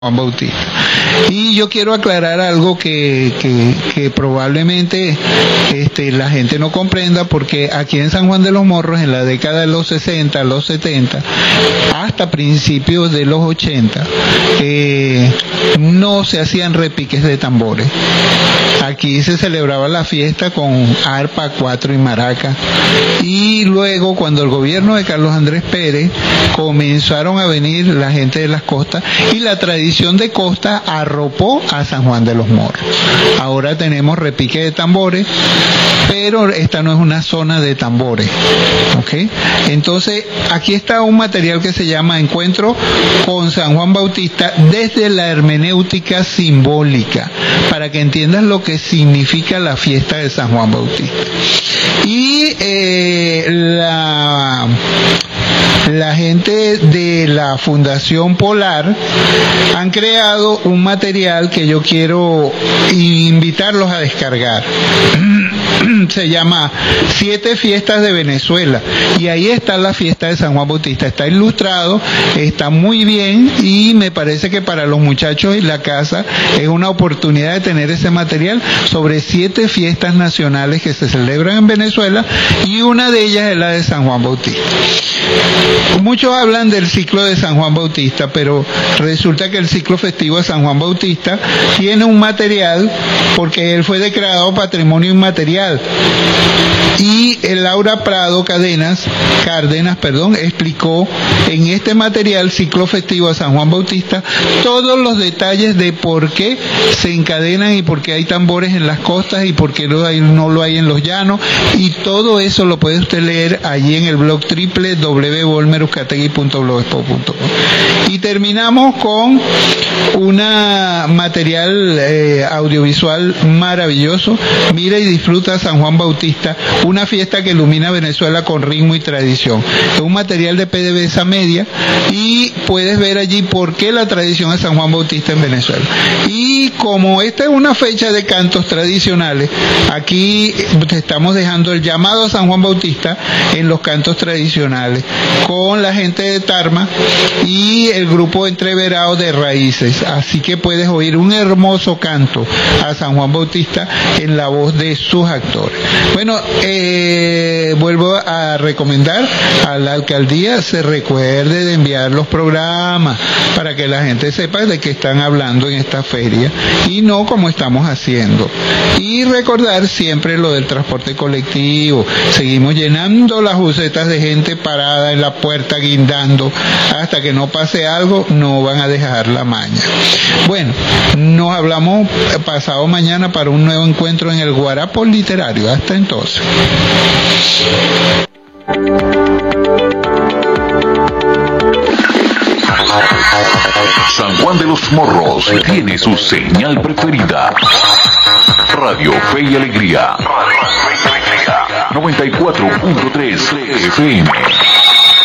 Juan Bautista. Y yo quiero aclarar algo que probablemente la gente no comprenda, porque aquí en San Juan de los Morros, en la década de los 60, los 70, hasta principios de los 80, no se hacían repiques de tambores. Aquí se celebraba la fiesta con arpa, cuatro y maraca. Y luego, cuando el gobierno de Carlos Andrés Pérez, comenzaron a venir la gente de las costas, y la tradición de costa arropó a San Juan de los Morros. Ahora tenemos repique de tambores, pero esta no es una zona de tambores, ¿ok? Entonces, aquí está un material que se llama Encuentro con San Juan Bautista desde la hermenéutica simbólica, para que entiendas lo que significa la fiesta de San Juan Bautista. Y la gente de la Fundación Polar han creado un material que yo quiero invitarlos a descargar. Se llama 7 fiestas de Venezuela, y ahí está la fiesta de San Juan Bautista. Está ilustrado, está muy bien, y me parece que para los muchachos y la casa es una oportunidad de tener ese material sobre 7 fiestas nacionales que se celebran en Venezuela, y una de ellas es la de San Juan Bautista. Muchos hablan del ciclo de San Juan Bautista, pero resulta que el ciclo festivo de San Juan Bautista tiene un material, porque él fue declarado Patrimonio Inmaterial. Y Laura Prado Cárdenas, explicó en este material, Ciclo Festivo a San Juan Bautista, todos los detalles de por qué se encadenan y por qué hay tambores en las costas y por qué no lo hay en los llanos, y todo eso lo puede usted leer allí en el blog www.volmeruzcategui.blogspot.com. Y terminamos con un material audiovisual maravilloso. Mira y disfruta San Juan Bautista, una fiesta que ilumina Venezuela con ritmo y tradición. Es un material de PDVSA Media, y puedes ver allí por qué la tradición de San Juan Bautista en Venezuela. Y como esta es una fecha de cantos tradicionales, aquí te estamos dejando el llamado a San Juan Bautista en los cantos tradicionales, con la gente de Tarma y el grupo Entreverado de Raíces. Así que puedes oír un hermoso canto a San Juan Bautista en la voz de sus actores. Bueno, vuelvo a recomendar a la alcaldía se recuerde de enviar los programas para que la gente sepa de qué están hablando en esta feria y no como estamos haciendo. Y recordar siempre lo del transporte colectivo. Seguimos llenando las busetas de gente parada en la puerta guindando. Hasta que no pase algo, no van a dejar la maña. Bueno, nos hablamos pasado mañana para un nuevo encuentro en el Guarapo Literario. Hasta entonces. San Juan de los Morros tiene su señal preferida. Radio Fe y Alegría. 94.3 FM.